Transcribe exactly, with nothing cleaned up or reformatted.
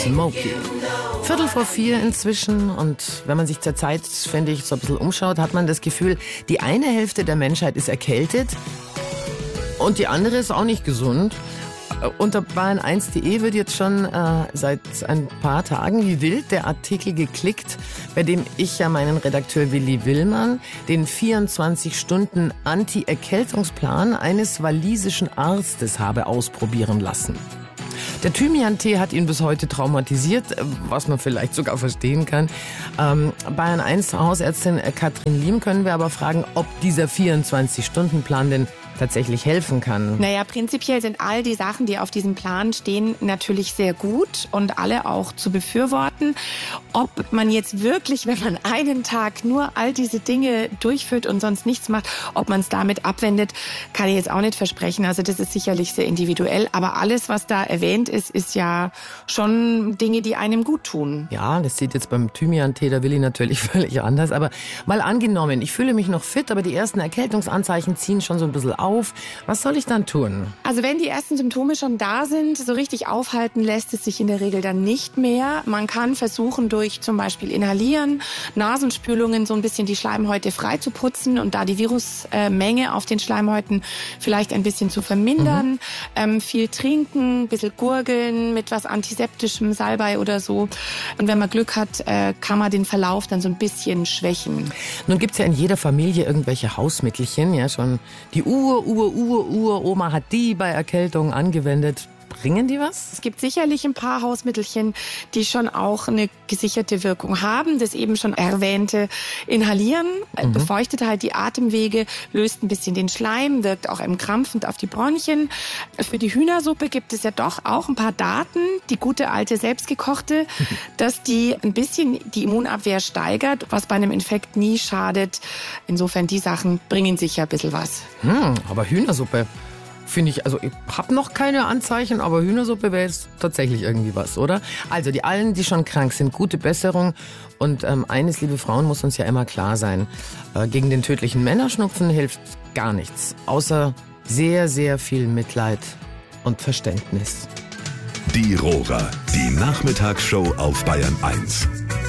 Smokey. Viertel vor vier inzwischen und wenn man sich zur Zeit, finde ich, so ein bisschen umschaut, hat man das Gefühl, die eine Hälfte der Menschheit ist erkältet und die andere ist auch nicht gesund. Unter bayern eins punkt de wird jetzt schon äh, seit ein paar Tagen wie wild der Artikel geklickt, bei dem ich ja meinen Redakteur Willi Willmann den vierundzwanzig Stunden Anti-Erkältungsplan eines walisischen Arztes habe ausprobieren lassen. Der Thymian-Tee hat ihn bis heute traumatisiert, was man vielleicht sogar verstehen kann. Ähm, bayern eins Hausärztin Katrin Liem können wir aber fragen, ob dieser vierundzwanzig Stunden Plan denn tatsächlich helfen kann. Naja, prinzipiell sind all die Sachen, die auf diesem Plan stehen, natürlich sehr gut und alle auch zu befürworten. Ob man jetzt wirklich, wenn man einen Tag nur all diese Dinge durchführt und sonst nichts macht, ob man es damit abwendet, kann ich jetzt auch nicht versprechen. Also das ist sicherlich sehr individuell. Aber alles, was da erwähnt ist, ist ja schon Dinge, die einem gut tun. Ja, das sieht jetzt beim Thymian-Tee der Willi natürlich völlig anders. Aber mal angenommen, ich fühle mich noch fit, aber die ersten Erkältungsanzeichen ziehen schon so ein bisschen auf. Auf. Was soll ich dann tun? Also wenn die ersten Symptome schon da sind, so richtig aufhalten lässt es sich in der Regel dann nicht mehr. Man kann versuchen, durch zum Beispiel Inhalieren, Nasenspülungen so ein bisschen die Schleimhäute frei zu putzen und da die Virusmenge auf den Schleimhäuten vielleicht ein bisschen zu vermindern. Mhm. Ähm, viel trinken, ein bisschen gurgeln mit was Antiseptischem, Salbei oder so. Und wenn man Glück hat, äh, kann man den Verlauf dann so ein bisschen schwächen. Nun gibt's ja in jeder Familie irgendwelche Hausmittelchen, ja schon die Ur, Ur, Ur, Ur, Oma hat die bei Erkältungen angewendet. Bringen die was? Es gibt sicherlich ein paar Hausmittelchen, die schon auch eine gesicherte Wirkung haben. Das eben schon erwähnte Inhalieren mhm. befeuchtet halt die Atemwege, löst ein bisschen den Schleim, wirkt auch entkrampfend auf die Bronchien. Für die Hühnersuppe gibt es ja doch auch ein paar Daten, die gute alte selbstgekochte, mhm. dass die ein bisschen die Immunabwehr steigert, was bei einem Infekt nie schadet. Insofern, die Sachen bringen sicher ein bisschen was. Hm, aber Hühnersuppe... Finde ich, also ich habe noch keine Anzeichen, aber Hühnersuppe wäre jetzt tatsächlich irgendwie was, oder? Also die allen, die schon krank sind, gute Besserung. Und ähm, eines, liebe Frauen, muss uns ja immer klar sein. Äh, gegen den tödlichen Männerschnupfen hilft gar nichts. Außer sehr, sehr viel Mitleid und Verständnis. Die Rohrer, die Nachmittagsshow auf Bayern eins.